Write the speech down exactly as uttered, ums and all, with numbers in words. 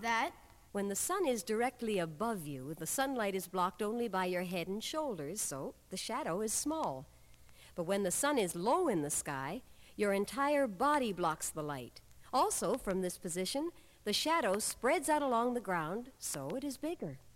that? When the sun is directly above you, the sunlight is blocked only by your head and shoulders, so the shadow is small. But when the sun is low in the sky, your entire body blocks the light. Also, from this position, the shadow spreads out along the ground, so it is bigger.